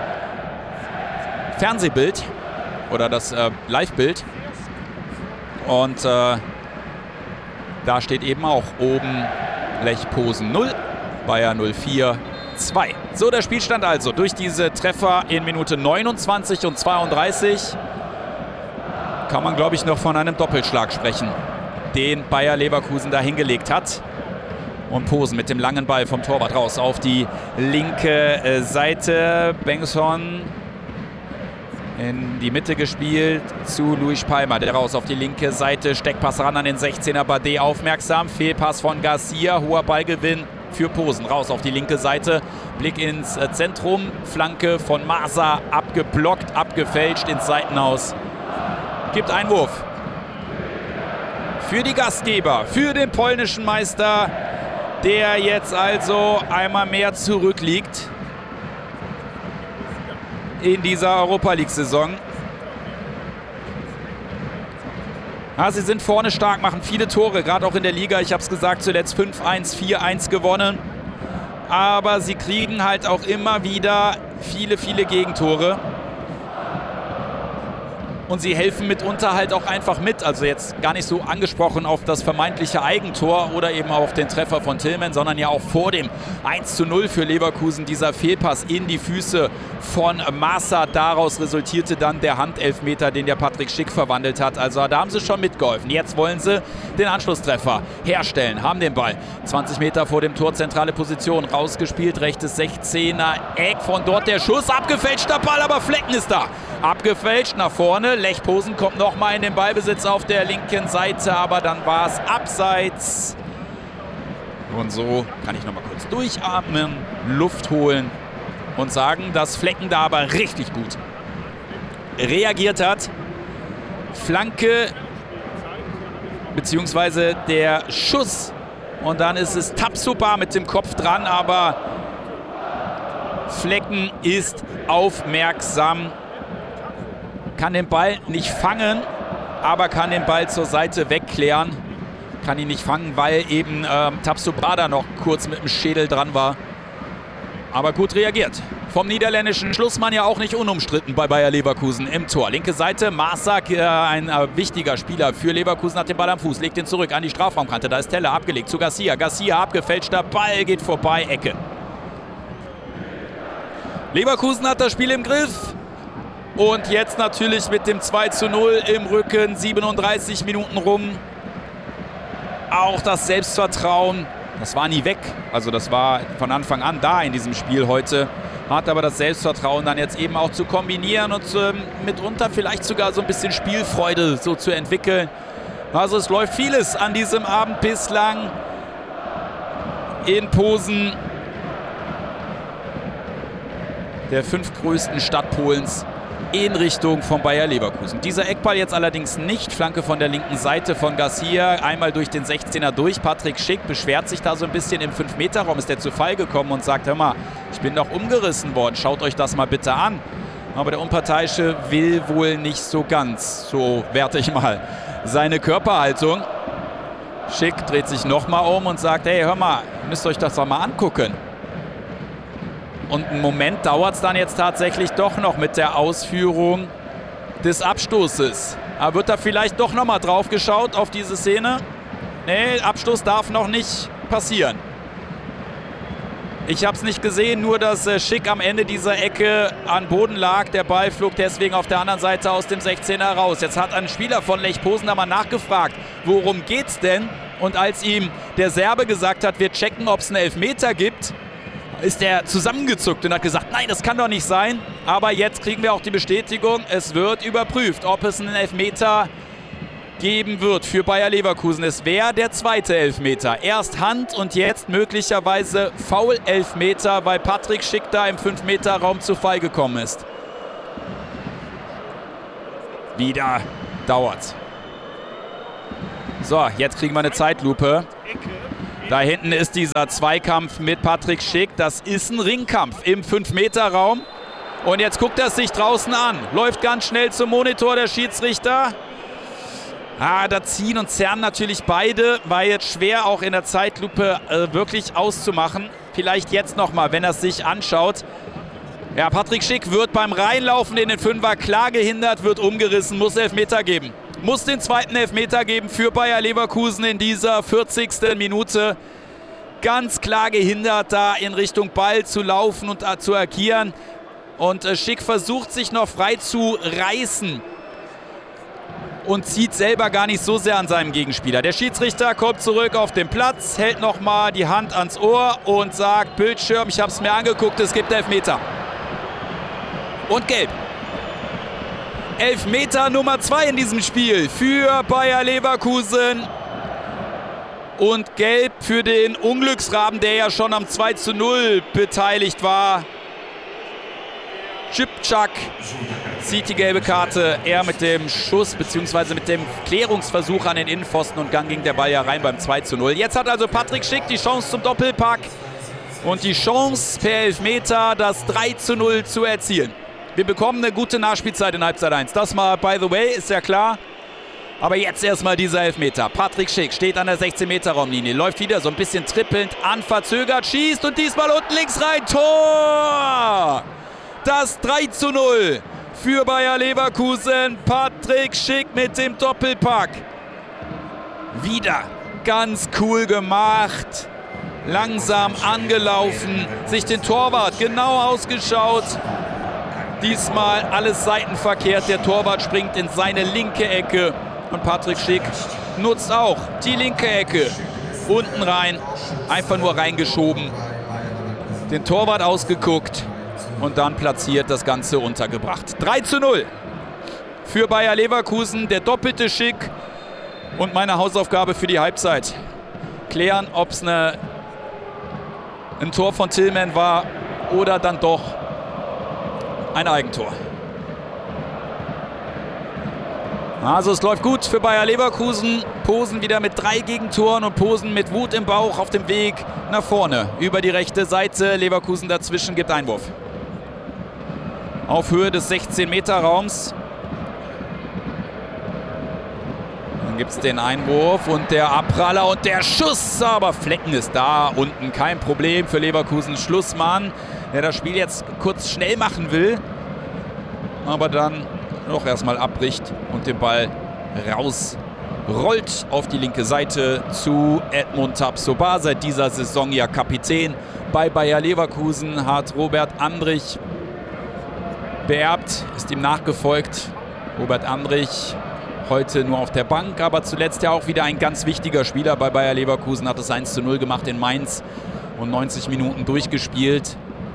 Fernsehbild oder das Live-Bild. Und da steht eben auch oben Lech Posen 0, Bayer 04 2. So, der Spielstand also durch diese Treffer in Minute 29 und 32 kann man, glaube ich, noch von einem Doppelschlag sprechen, den Bayer Leverkusen da hingelegt hat. Und Posen mit dem langen Ball vom Torwart raus auf die linke Seite. Bengtsson in die Mitte gespielt zu Luis Palma, der raus auf die linke Seite. Steckpass ran an den 16er, Bade aufmerksam. Fehlpass von Garcia, hoher Ballgewinn für Posen. Raus auf die linke Seite, Blick ins Zentrum, Flanke von Masa, abgeblockt, abgefälscht ins Seitenhaus. Gibt Einwurf für die Gastgeber, für den polnischen Meister, der jetzt also einmal mehr zurückliegt in dieser Europa-League-Saison. Ja, sie sind vorne stark, machen viele Tore, gerade auch in der Liga. Ich habe es gesagt, zuletzt 5-1, 4-1 gewonnen. Aber sie kriegen halt auch immer wieder viele, viele Gegentore. Und sie helfen mitunter halt auch einfach mit. Also jetzt gar nicht so angesprochen auf das vermeintliche Eigentor oder eben auf den Treffer von Tillman, sondern ja auch vor dem 1:0 für Leverkusen dieser Fehlpass in die Füße von Masa. Daraus resultierte dann der Handelfmeter, den der Patrick Schick verwandelt hat. Also da haben sie schon mitgeholfen. Jetzt wollen sie den Anschlusstreffer herstellen, haben den Ball 20 Meter vor dem Tor, zentrale Position, rausgespielt, rechtes 16er Eck, von dort der Schuss, abgefälschter Ball, aber Flecken ist da. Abgefälscht nach vorne, Lech Posen kommt nochmal in den Ballbesitz auf der linken Seite, aber dann war es abseits. Und so kann ich nochmal kurz durchatmen, Luft holen und sagen, dass Flecken da aber richtig gut reagiert hat. Flanke beziehungsweise der Schuss und dann ist es Tapsoba mit dem Kopf dran, aber Flecken ist aufmerksam. Kann den Ball nicht fangen, aber kann den Ball zur Seite wegklären. Kann ihn nicht fangen, weil eben Tapsoba da noch kurz mit dem Schädel dran war. Aber gut reagiert. Vom niederländischen Schlussmann ja auch nicht unumstritten bei Bayer Leverkusen im Tor. Linke Seite, Marsak, ein wichtiger Spieler für Leverkusen, hat den Ball am Fuß, legt ihn zurück an die Strafraumkante. Da ist Teller abgelegt zu Garcia. Garcia abgefälschter Ball, geht vorbei, Ecke. Leverkusen hat das Spiel im Griff. Und jetzt natürlich mit dem 2:0 im Rücken, 37 Minuten rum. Auch das Selbstvertrauen, das war nie weg. Also das war von Anfang an da in diesem Spiel heute. Hat aber das Selbstvertrauen dann jetzt eben auch zu kombinieren und mitunter vielleicht sogar so ein bisschen Spielfreude so zu entwickeln. Also es läuft vieles an diesem Abend bislang in Posen, der 5. größten Stadt Polens, in Richtung von Bayer Leverkusen. Dieser Eckball jetzt allerdings nicht. Flanke von der linken Seite von Garcia. Einmal durch den 16er durch. Patrick Schick beschwert sich da so ein bisschen. Im 5-Meter-Raum ist der zu Fall gekommen und sagt, hör mal, ich bin doch umgerissen worden. Schaut euch das mal bitte an. Aber der Unparteiische will wohl nicht so ganz. So werte ich mal seine Körperhaltung. Schick dreht sich nochmal um und sagt, hey, hör mal, müsst euch das doch mal angucken. Und einen Moment dauert es dann jetzt tatsächlich doch noch mit der Ausführung des Abstoßes. Aber wird da vielleicht doch noch mal drauf geschaut auf diese Szene? Nee, Abstoß darf noch nicht passieren. Ich habe es nicht gesehen, nur dass Schick am Ende dieser Ecke an Boden lag. Der Ball flog deswegen auf der anderen Seite aus dem 16er raus. Jetzt hat ein Spieler von Lech Posen da mal nachgefragt, worum geht's denn? Und als ihm der Serbe gesagt hat, wir checken, ob es einen Elfmeter gibt, ist er zusammengezuckt und hat gesagt, nein, das kann doch nicht sein. Aber jetzt kriegen wir auch die Bestätigung, es wird überprüft, ob es einen Elfmeter geben wird für Bayer Leverkusen. Es wäre der zweite Elfmeter. Erst Hand und jetzt möglicherweise Foul-Elfmeter, weil Patrick Schick da im 5-Meter-Raum zu Fall gekommen ist. Wieder dauert. So, jetzt kriegen wir eine Zeitlupe. Da hinten ist dieser Zweikampf mit Patrick Schick. Das ist ein Ringkampf im 5-Meter-Raum. Und jetzt guckt er sich draußen an. Läuft ganz schnell zum Monitor der Schiedsrichter. Da ziehen und zerren natürlich beide. War jetzt schwer auch in der Zeitlupe wirklich auszumachen. Vielleicht jetzt nochmal, wenn er es sich anschaut. Ja, Patrick Schick wird beim Reinlaufen in den Fünfer klar gehindert, wird umgerissen, muss Elfmeter geben. Muss den zweiten Elfmeter geben für Bayer Leverkusen in dieser 40. Minute. Ganz klar gehindert, da in Richtung Ball zu laufen und zu agieren. Und Schick versucht sich noch frei zu reißen und zieht selber gar nicht so sehr an seinem Gegenspieler. Der Schiedsrichter kommt zurück auf den Platz, hält nochmal die Hand ans Ohr und sagt, Bildschirm, ich habe es mir angeguckt, es gibt Elfmeter. Und gelb. Elfmeter Nummer 2 in diesem Spiel für Bayer Leverkusen. Und gelb für den Unglücksraben, der ja schon am 2:0 beteiligt war. Schipczak zieht die gelbe Karte. Er mit dem Schuss bzw. mit dem Klärungsversuch an den Innenpfosten und dann ging der Ball ja rein beim 2:0. Jetzt hat also Patrick Schick die Chance zum Doppelpack und die Chance per Elfmeter das 3:0 zu erzielen. Wir bekommen eine gute Nachspielzeit in Halbzeit 1. Das mal by the way, ist ja klar. Aber jetzt erstmal dieser Elfmeter. Patrick Schick steht an der 16-Meter-Raumlinie, läuft wieder so ein bisschen trippelnd an, verzögert, schießt und diesmal unten links rein. Tor! Das 3:0 für Bayer Leverkusen. Patrick Schick mit dem Doppelpack. Wieder ganz cool gemacht. Langsam angelaufen, sich den Torwart genau ausgeschaut. Diesmal alles seitenverkehrt. Der Torwart springt in seine linke Ecke. Und Patrick Schick nutzt auch die linke Ecke. Unten rein, einfach nur reingeschoben. Den Torwart ausgeguckt. Und dann platziert, das Ganze untergebracht. 3:0 für Bayer Leverkusen, der doppelte Schick. Und meine Hausaufgabe für die Halbzeit. Klären, ob es ein Tor von Tillman war oder dann doch ein Eigentor. Also es läuft gut für Bayer Leverkusen. Posen wieder mit 3 Gegentoren und Posen mit Wut im Bauch auf dem Weg nach vorne. Über die rechte Seite, Leverkusen dazwischen gibt Einwurf. Auf Höhe des 16-Meter-Raums. Dann gibt es den Einwurf und der Abpraller und der Schuss. Aber Flecken ist da unten, kein Problem für Leverkusen. Schlussmann, der das Spiel jetzt kurz schnell machen will. Aber dann noch erstmal abbricht und den Ball rausrollt auf die linke Seite zu Edmund Tapsoba. Seit dieser Saison ja Kapitän bei Bayer Leverkusen, hat Robert Andrich beerbt, ist ihm nachgefolgt. Robert Andrich heute nur auf der Bank, aber zuletzt ja auch wieder ein ganz wichtiger Spieler bei Bayer Leverkusen. Hat es 1:0 gemacht in Mainz und 90 Minuten durchgespielt.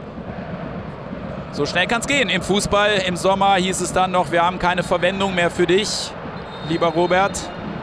So schnell kann es gehen im Fußball. Im Sommer hieß es dann noch, wir haben keine Verwendung mehr für dich, lieber Robert.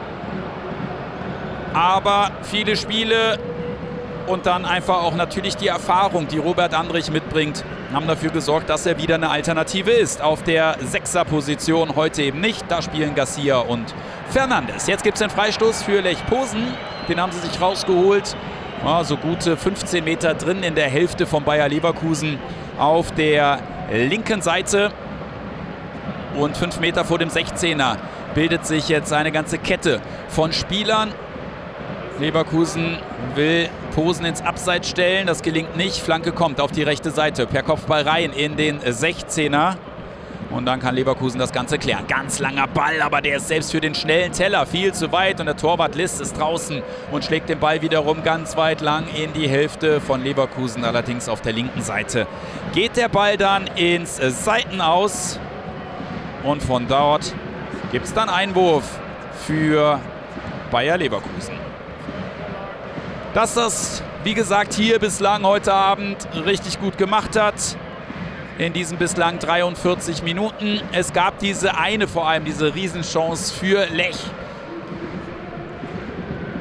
Aber viele Spiele und dann einfach auch natürlich die Erfahrung, die Robert Andrich mitbringt, haben dafür gesorgt, dass er wieder eine Alternative ist. Auf der 6er-Position heute eben nicht. Da spielen Garcia und Fernandes. Jetzt gibt es den Freistoß für Lech Posen. Den haben sie sich rausgeholt. Ja, so gute 15 Meter drin in der Hälfte von Bayer Leverkusen auf der linken Seite. Und 5 Meter vor dem 16er bildet sich jetzt eine ganze Kette von Spielern. Leverkusen will Posen ins Abseits stellen, das gelingt nicht. Flanke kommt auf die rechte Seite, per Kopfball rein in den 16er. Und dann kann Leverkusen das Ganze klären. Ganz langer Ball, aber der ist selbst für den schnellen Teller viel zu weit. Und der Torwart List ist draußen und schlägt den Ball wiederum ganz weit lang in die Hälfte von Leverkusen. Allerdings auf der linken Seite geht der Ball dann ins Seitenaus. Und von dort gibt es dann Einwurf für Bayer Leverkusen. Dass das, wie gesagt, hier bislang heute Abend richtig gut gemacht hat. In diesen bislang 43 Minuten. Es gab diese eine, vor allem diese Riesenchance für Lech.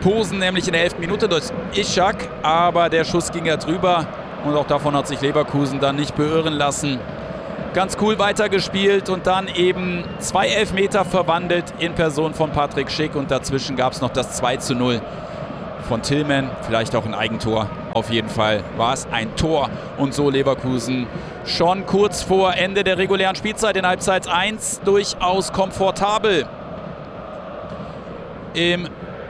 Posen, nämlich in der 11. Minute durch Ishak, aber der Schuss ging ja drüber und auch davon hat sich Leverkusen dann nicht beirren lassen. Ganz cool weitergespielt und dann eben 2 Elfmeter verwandelt in Person von Patrick Schick und dazwischen gab es noch das 2:0 von Tillman, vielleicht auch ein Eigentor. Auf jeden Fall war es ein Tor und so Leverkusen schon kurz vor Ende der regulären Spielzeit in Halbzeit 1 durchaus komfortabel im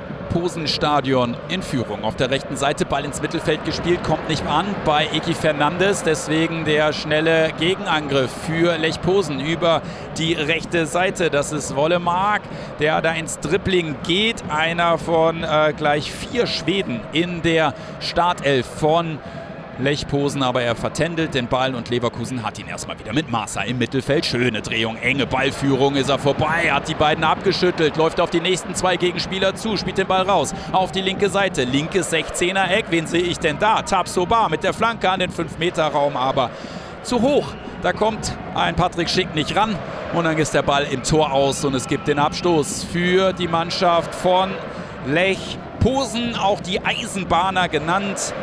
Posenstadion in Führung. Auf der rechten Seite Ball ins Mittelfeld gespielt, kommt nicht an bei Eki Fernandes. Deswegen der schnelle Gegenangriff für Lech Posen über die rechte Seite. Das ist Wolle Mark, der da ins Dribbling geht. Einer von gleich 4 Schweden in der Startelf von Lech Posen, aber er vertändelt den Ball und Leverkusen hat ihn erstmal wieder mit Masa im Mittelfeld. Schöne Drehung, enge Ballführung, ist er vorbei, hat die beiden abgeschüttelt, läuft auf die nächsten 2 Gegenspieler zu, spielt den Ball raus auf die linke Seite. Linkes 16er Eck, wen sehe ich denn da? Tabsoba mit der Flanke an den 5-Meter-Raum, aber zu hoch. Da kommt ein Patrick Schick nicht ran und dann ist der Ball im Tor aus und es gibt den Abstoß für die Mannschaft von Lech Posen, auch die Eisenbahner genannt.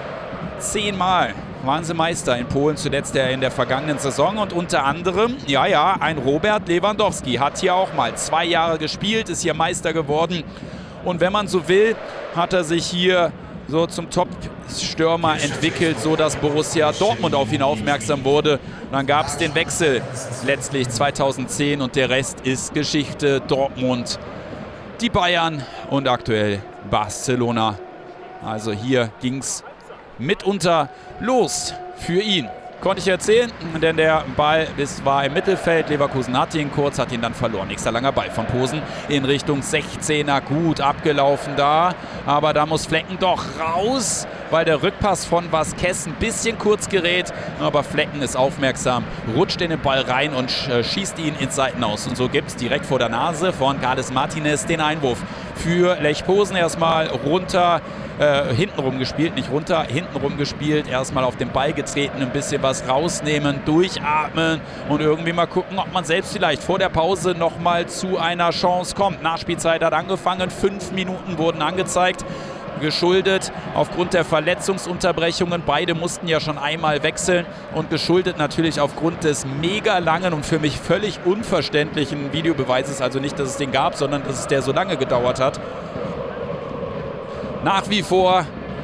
10-mal waren sie Meister in Polen, zuletzt in der vergangenen Saison und unter anderem, ein Robert Lewandowski hat hier auch mal 2 Jahre gespielt, ist hier Meister geworden und wenn man so will, hat er sich hier so zum Top-Stürmer entwickelt, so dass Borussia Dortmund auf ihn aufmerksam wurde. Und dann gab es den Wechsel letztlich 2010 und der Rest ist Geschichte. Dortmund, die Bayern und aktuell Barcelona. Also hier ging es mitunter los für ihn. Konnte ich erzählen, denn der Ball war im Mittelfeld. Leverkusen hatte ihn kurz, hat ihn dann verloren. Nächster langer Ball von Posen in Richtung 16er. Gut abgelaufen da, aber da muss Flecken doch raus, weil der Rückpass von Vasquez ein bisschen kurz gerät. Aber Flecken ist aufmerksam, rutscht in den Ball rein und schießt ihn ins Seitenaus. Und so gibt es direkt vor der Nase von Gades Martinez den Einwurf für Lech Posen. Erstmal runter, hintenrum gespielt, nicht runter, hintenrum gespielt. Erstmal auf den Ball getreten, ein bisschen was rausnehmen, durchatmen und irgendwie mal gucken, ob man selbst vielleicht vor der Pause nochmal zu einer Chance kommt. Nachspielzeit hat angefangen, 5 Minuten wurden angezeigt. Geschuldet aufgrund der Verletzungsunterbrechungen. Beide mussten ja schon einmal wechseln und geschuldet natürlich aufgrund des mega langen und für mich völlig unverständlichen Videobeweises. Also nicht, dass es den gab, sondern dass es der so lange gedauert hat. Nach wie vor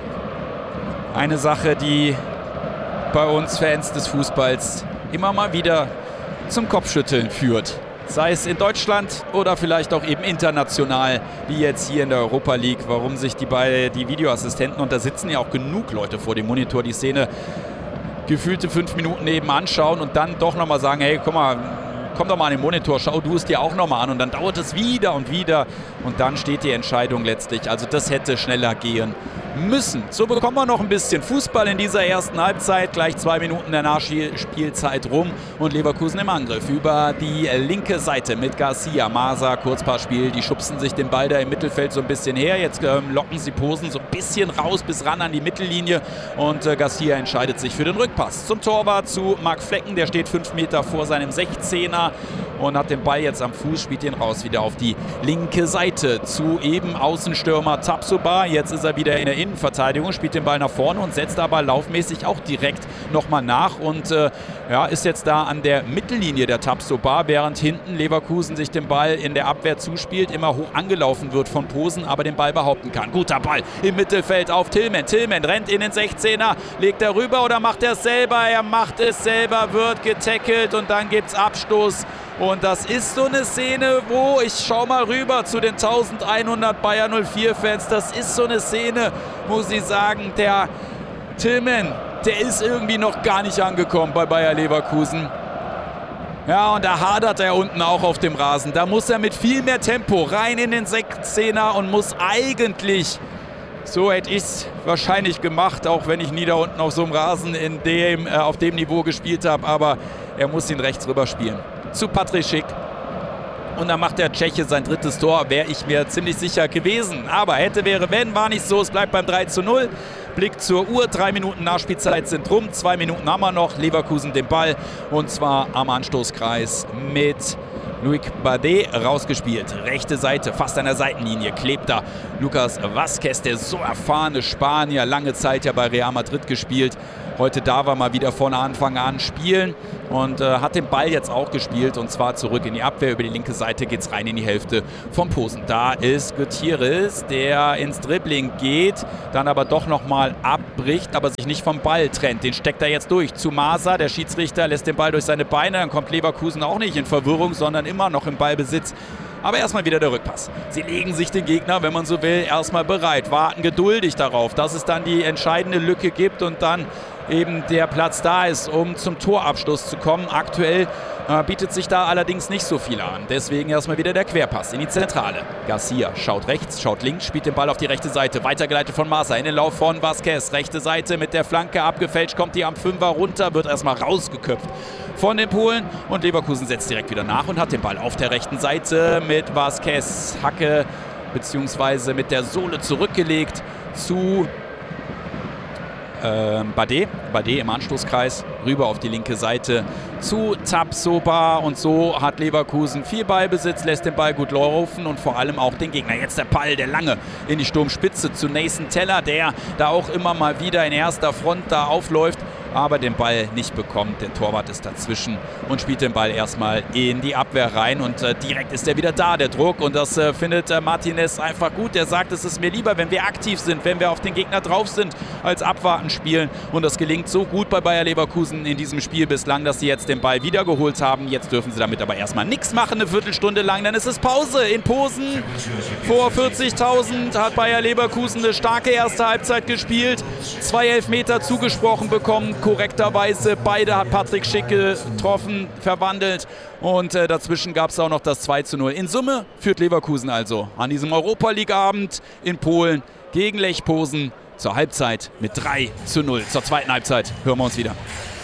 eine Sache, die bei uns Fans des Fußballs immer mal wieder zum Kopfschütteln führt. Sei es in Deutschland oder vielleicht auch eben international, wie jetzt hier in der Europa League. Warum sich die Videoassistenten, und da sitzen ja auch genug Leute vor dem Monitor, die Szene gefühlte 5 Minuten eben anschauen und dann doch nochmal sagen, hey, guck mal, komm doch mal an den Monitor, schau du es dir auch nochmal an und dann dauert es wieder und wieder und dann steht die Entscheidung letztlich. Also das hätte schneller gehen müssen. So bekommen wir noch ein bisschen Fußball in dieser ersten Halbzeit. Gleich 2 Minuten der Nachspielzeit rum und Leverkusen im Angriff über die linke Seite mit Garcia. Masa, Kurzpassspiel, die schubsen sich den Ball da im Mittelfeld so ein bisschen her. Jetzt locken sie Posen so ein bisschen raus bis ran an die Mittellinie und Garcia entscheidet sich für den Rückpass zum Torwart zu Marc Flecken. Der steht 5 Meter vor seinem 16er und hat den Ball jetzt am Fuß, spielt ihn raus wieder auf die linke Seite zu eben Außenstürmer Tabsoba. Jetzt ist er wieder in der Innenverteidigung, spielt den Ball nach vorne und setzt aber laufmäßig auch direkt nochmal nach und ist jetzt da an der Mittellinie der Tabsoba, während hinten Leverkusen sich den Ball in der Abwehr zuspielt, immer hoch angelaufen wird von Posen, aber den Ball behaupten kann. Guter Ball im Mittelfeld auf Tillman. Tillman rennt in den 16er, legt er rüber oder macht er es selber? Er macht es selber, wird getackelt und dann gibt es Abstoß. Und das ist so eine Szene, wo, ich schau mal rüber zu den 1100 Bayer 04-Fans, das ist so eine Szene, wo sie sagen, der Tillman, der ist irgendwie noch gar nicht angekommen bei Bayer Leverkusen. Ja, und da hadert er unten auch auf dem Rasen. Da muss er mit viel mehr Tempo rein in den 16er und muss eigentlich, so hätte ich es wahrscheinlich gemacht, auch wenn ich nie da unten auf so einem Rasen auf dem Niveau gespielt habe, aber er muss ihn rechts rüber spielen. Zu Patrick Schick. Und dann macht der Tscheche sein 3. Tor, wäre ich mir ziemlich sicher gewesen. Aber hätte, wäre, wenn, war nicht so. Es bleibt beim 3:0. Blick zur Uhr, 3 Minuten Nachspielzeit sind rum. 2 Minuten haben wir noch. Leverkusen den Ball und zwar am Anstoßkreis mit Loic Bardet rausgespielt. Rechte Seite, fast an der Seitenlinie, klebt da Lucas Vázquez, der so erfahrene Spanier, lange Zeit ja bei Real Madrid gespielt. Heute darf er mal wieder von Anfang an spielen und hat den Ball jetzt auch gespielt und zwar zurück in die Abwehr. Über die linke Seite geht es rein in die Hälfte von Posen. Da ist Gutierrez, der ins Dribbling geht, dann aber doch nochmal abbricht, aber sich nicht vom Ball trennt. Den steckt er jetzt durch zu Masa. Der Schiedsrichter lässt den Ball durch seine Beine. Dann kommt Leverkusen auch nicht in Verwirrung, sondern immer noch im Ballbesitz. Aber erstmal wieder der Rückpass. Sie legen sich den Gegner, wenn man so will, erstmal bereit, warten geduldig darauf, dass es dann die entscheidende Lücke gibt und dann eben der Platz da ist, um zum Torabschluss zu kommen. Aktuell bietet sich da allerdings nicht so viel an. Deswegen erstmal wieder der Querpass in die Zentrale. Garcia schaut rechts, schaut links, spielt den Ball auf die rechte Seite. Weitergeleitet von Masa in den Lauf von Vázquez. Rechte Seite mit der Flanke abgefälscht, kommt die am Fünfer runter, wird erstmal rausgeköpft von den Polen. Und Leverkusen setzt direkt wieder nach und hat den Ball auf der rechten Seite mit Vázquez. Hacke bzw. mit der Sohle zurückgelegt zu Bardet im Anstoßkreis, rüber auf die linke Seite zu Tapsoba und so hat Leverkusen viel Ballbesitz, lässt den Ball gut laufen und vor allem auch den Gegner. Jetzt der Ball, der lange in die Sturmspitze zu Nathan Teller, der da auch immer mal wieder in erster Front da aufläuft, aber den Ball nicht bekommt. Der Torwart ist dazwischen und spielt den Ball erstmal in die Abwehr rein und direkt ist er wieder da, der Druck, und das findet Martinez einfach gut. Der sagt, es ist mir lieber, wenn wir aktiv sind, wenn wir auf den Gegner drauf sind, als abwarten spielen, und das gelingt so gut bei Bayer Leverkusen in diesem Spiel bislang, dass sie jetzt den Ball wiedergeholt haben. Jetzt dürfen sie damit aber erstmal nichts machen, eine Viertelstunde lang, dann ist es Pause in Posen. Vor 40.000 hat Bayer Leverkusen eine starke erste Halbzeit gespielt, 2 Elfmeter zugesprochen bekommen, korrekterweise. Beide hat Patrick Schick getroffen, verwandelt und dazwischen gab es auch noch das 2:0. In Summe führt Leverkusen also an diesem Europa-League-Abend in Polen gegen Lech Posen zur Halbzeit mit 3:0. Zur zweiten Halbzeit hören wir uns wieder.